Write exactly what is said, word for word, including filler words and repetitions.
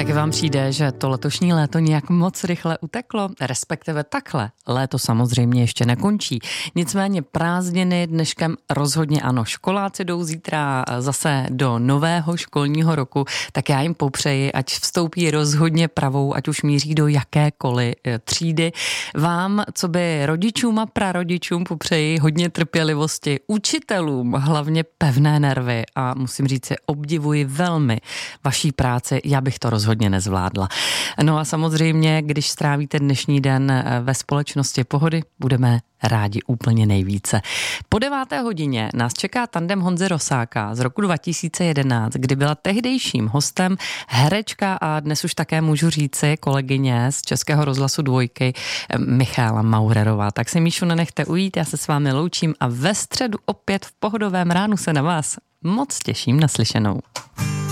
Jak vám přijde, že to letošní léto nějak moc rychle uteklo? Respektive takhle. Léto samozřejmě ještě nekončí. Nicméně prázdniny dneškem rozhodně ano. Školáci jdou zítra zase do nového školního roku, tak já jim popřeji, ať vstoupí rozhodně pravou, ať už míří do jakékoliv třídy. Vám, co by rodičům a prarodičům, popřeji hodně trpělivosti, učitelům hlavně pevné nervy a musím říct, si obdivuji velmi vaší práci, já bych to rozhodně nezvládla. No a samozřejmě, když strávíte dnešní den ve společnosti Pohody, budeme rádi úplně nejvíce. Po deváté hodině nás čeká tandem Honzy Rosáka z roku dva tisíce jedenáct, kdy byla tehdejším hostem herečka a dnes už také můžu říci kolegyně z Českého rozhlasu Dvojky Michála Maurerová. Tak si, Míšu, nenechte ujít, já se s vámi loučím a ve středu opět v Pohodovém ránu se na vás moc těším. Naslyšenou.